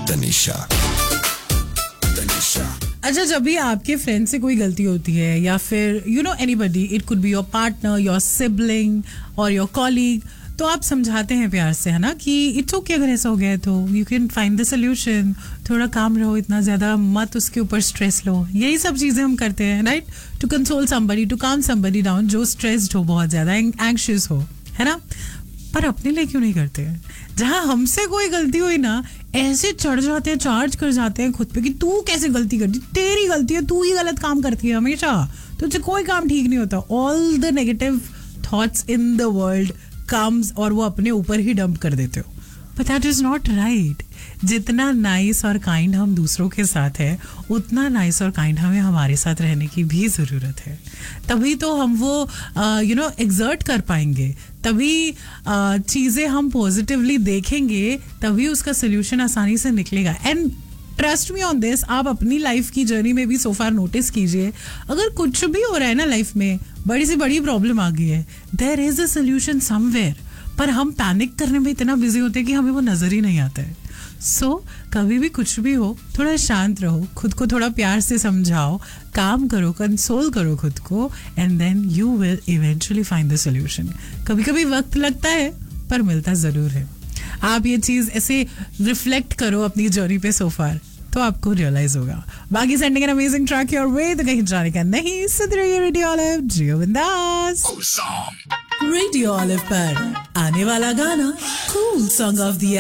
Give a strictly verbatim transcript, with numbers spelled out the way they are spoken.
तनिषा। अच्छा, जब भी आपके फ्रेंड से कोई गलती होती है या फिर you know anybody, it could be your partner, your sibling और योर कॉलीग, तो आप समझाते हैं प्यार से, है ना, कि इट्स ओके अगर ऐसा हो गया है तो you can find the solution, थोड़ा काम रहो, इतना ज्यादा मत उसके ऊपर स्ट्रेस लो. यही सब चीजें हम करते हैं, right, to console somebody, to काम समबडी डाउन जो स्ट्रेस्ड हो, बहुत ज्यादा एंग्शियस हो, है ना. पर अपने लिए क्यों नहीं करते हैं? जहां हमसे कोई गलती हुई ना, ऐसे चढ़ जाते हैं, चार्ज कर जाते हैं खुद पे कि तू कैसे गलती करती, तेरी गलती है, तू ही गलत काम करती है हमेशा, तुझसे कोई काम ठीक नहीं होता. All the negative thoughts in the world comes और वो अपने ऊपर ही डंप कर देते हो. But that is not right. जितना नाइस और काइंड हम दूसरों के साथ है, उतना नाइस और काइंड हमें हमारे साथ रहने की भी ज़रूरत है. तभी तो हम वो यू नो एग्जर्ट कर पाएंगे, तभी चीज़ें हम पॉजिटिवली देखेंगे, तभी उसका सोल्यूशन आसानी से निकलेगा. And trust me on this, आप अपनी लाइफ की जर्नी में भी सो फार नोटिस कीजिए, अगर कुछ भी हो रहा है ना लाइफ में, बड़ी से बड़ी प्रॉब्लम आ गई है, there is a solution somewhere, पर हम पैनिक करने में इतना बिजी होते हैं कि हमें वो नजर ही नहीं आता है. सो so, कभी भी कुछ भी हो, थोड़ा शांत रहो, खुद को थोड़ा प्यार से समझाओ, काम करो, कंसोल करो खुद को, and then you will eventually find the solution. कभी कभी वक्त लगता है, पर मिलता जरूर है. आप ये चीज ऐसे रिफ्लेक्ट करो अपनी जर्नी पे सो फार, तो आपको रियलाइज होगा. बाकी sending an amazing track your way, तो कहीं जाने का नहीं. सुन रही है रेडियो ऑलिव, जियो बिंदास. रेडियो ऑलिव पर आने वाला गाना कूल सॉन्ग ऑफ द